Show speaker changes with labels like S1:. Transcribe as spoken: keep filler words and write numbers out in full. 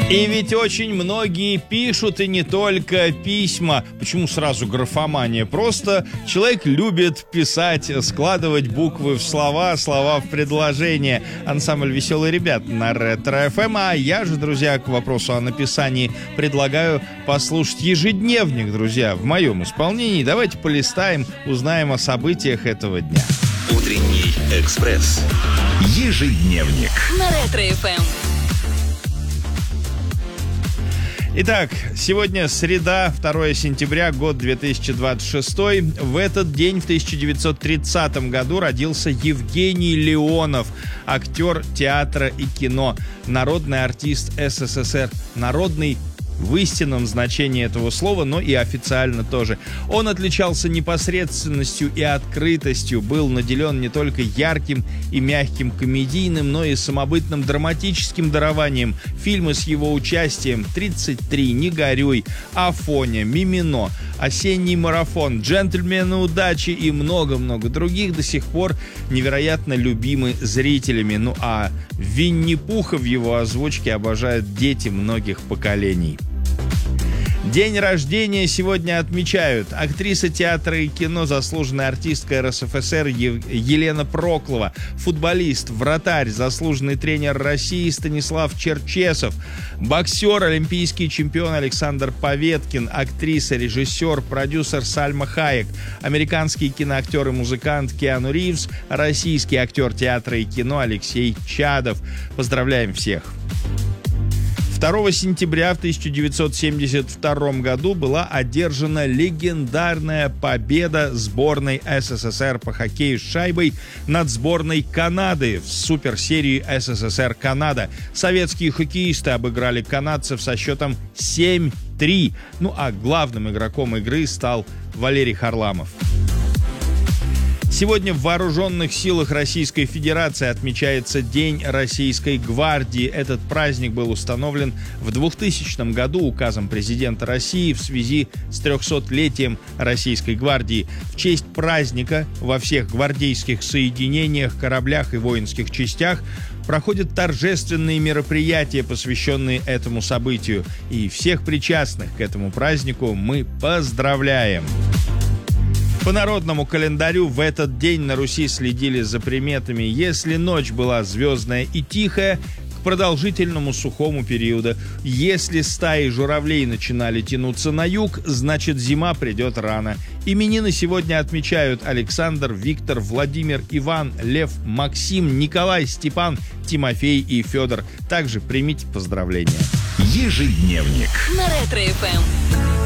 S1: И ведь очень многие пишут, и не только письма. Почему сразу графомания? Просто человек любит писать, складывать буквы в слова, слова в предложения. Ансамбль «Веселые ребята» на Ретро-эф эм. А я же, друзья, к вопросу о написании предлагаю послушать ежедневник, друзья, в моем исполнении. Давайте полистаем, узнаем о событиях этого дня.
S2: Утренний экспресс. Ежедневник.
S3: На Ретро-эф эм.
S1: Итак, сегодня среда, второе сентября, год две тысячи двадцать шестой. В этот день, в тысяча девятьсот тридцатом году, родился Евгений Леонов, актер театра и кино, народный артист эс эс эс эр, народный в истинном значении этого слова, но и официально тоже. Он отличался непосредственностью и открытостью, был наделен не только ярким и мягким комедийным, но и самобытным драматическим дарованием. Фильмы с его участием «тридцать три», «Не горюй», «Афоня», «Мимино», «Осенний марафон», «Джентльмены удачи» и много-много других до сих пор невероятно любимы зрителями. Ну а Винни-Пуха в его озвучке обожают дети многих поколений. День рождения сегодня отмечают актриса театра и кино, заслуженная артистка эр эс эф эс эр Елена Проклова, футболист, вратарь, заслуженный тренер России Станислав Черчесов, боксер, олимпийский чемпион Александр Поветкин, актриса, режиссер, продюсер Сальма Хайек, американский киноактер и музыкант Киану Ривз, российский актер театра и кино Алексей Чадов. Поздравляем всех! второго сентября в тысяча девятьсот семьдесят втором году была одержана легендарная победа сборной эс эс эс эр по хоккею с шайбой над сборной Канады в суперсерии эс эс эс эр Канада. Советские хоккеисты обыграли канадцев со счетом семь три. Ну а главным игроком игры стал Валерий Харламов. Сегодня в Вооруженных силах Российской Федерации отмечается День Российской гвардии. Этот праздник был установлен в двухтысячном году указом президента России в связи с трехсотлетием Российской гвардии. В честь праздника во всех гвардейских соединениях, кораблях и воинских частях проходят торжественные мероприятия, посвященные этому событию. И всех причастных к этому празднику мы поздравляем! По народному календарю в этот день на Руси следили за приметами. Если ночь была звездная и тихая, к продолжительному сухому периоду. Если стаи журавлей начинали тянуться на юг, значит зима придет рано. Именины сегодня отмечают Александр, Виктор, Владимир, Иван, Лев, Максим, Николай, Степан, Тимофей и Федор. Также примите поздравления.
S2: Ежедневник.
S3: На Ретро-эф эм.